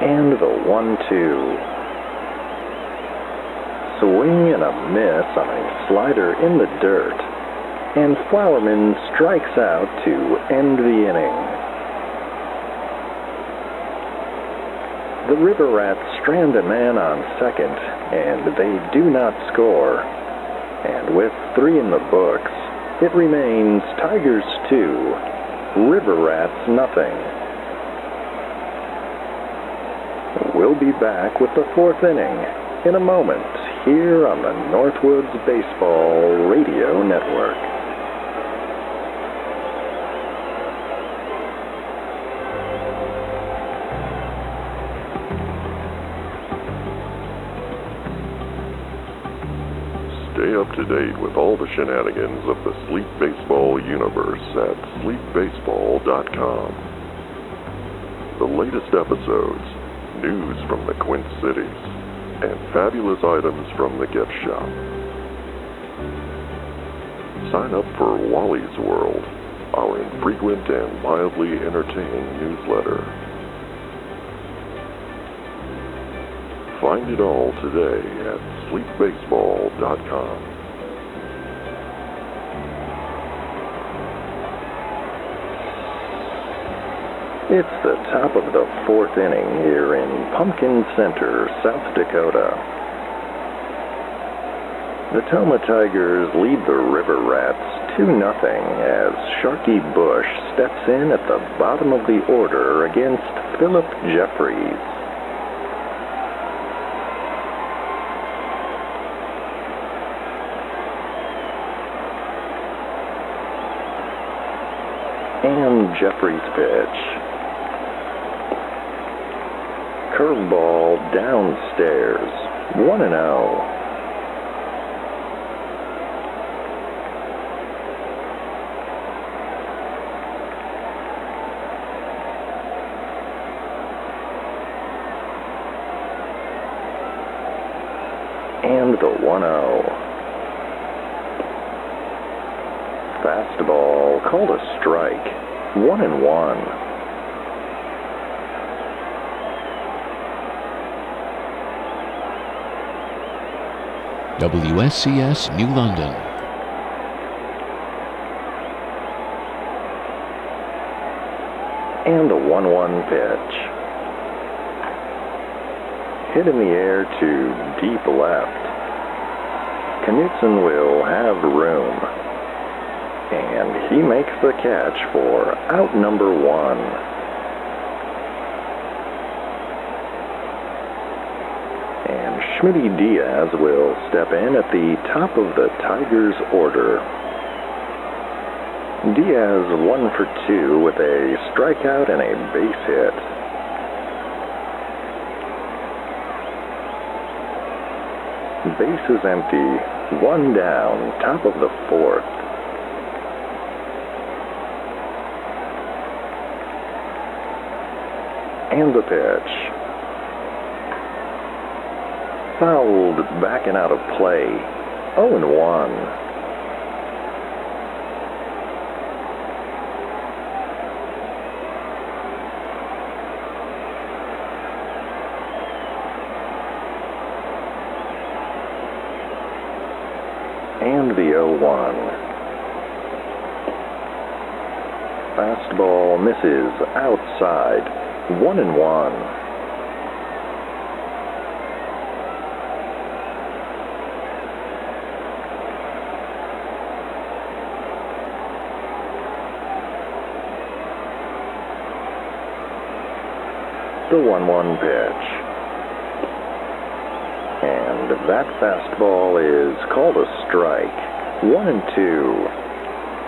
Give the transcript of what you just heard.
And the 1-2. Swing and a miss on a slider in the dirt, and Flowerman strikes out to end the inning. The River Rats strand a man on second, and they do not score. And with 3 in the books, it remains Tigers 2, River Rats nothing. We'll be back with the 4th inning in a moment here on the Northwoods Baseball Radio Network. Stay up to date with all the shenanigans of the Sleep Baseball universe at sleepbaseball.com. The latest episodes, news from the Quint Cities, and fabulous items from the gift shop. Sign up for Wally's World, our infrequent and mildly entertaining newsletter. Find it all today at sleepbaseball.com. It's the top of the 4th inning here in Pumpkin Center, South Dakota. The Toma Tigers lead the River Rats 2-0 as Sharky Bush steps in at the bottom of the order against Philip Jeffries. And Jeffries' pitch. Curveball downstairs, 1-0. And the 1-0. Fastball called a strike, 1-1. WSCS New London. And a 1-1 pitch. Hit in the air to deep left. Knutson will have room. And he makes the catch for out number 1. And Schmitty Diaz will step in at the top of the Tigers' order. Diaz 1 for 2 with a strikeout and a base hit. Base is empty, 1 down, top of the 4th. And the pitch. Fouled back and out of play, 0-1. And the 0-1. Fastball misses outside, 1-1. The 1-1 pitch. And that fastball is called a strike. 1-2.